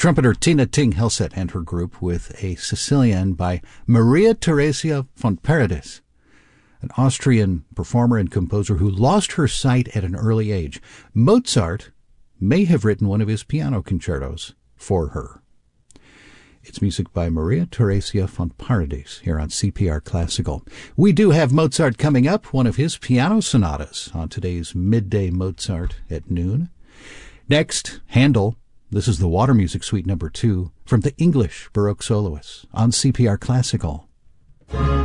Trumpeter Tina Ting Helseth and her group with a Sicilian by Maria Theresia von Paradis, an Austrian performer and composer who lost her sight at an early age. Mozart may have written one of his piano concertos for her. It's music by Maria Theresia von Paradis here on CPR Classical. We do have Mozart coming up, one of his piano sonatas on today's Midday Mozart at noon. Next, Handel. This is the Water Music Suite number 2 from the English Baroque soloists on CPR Classical.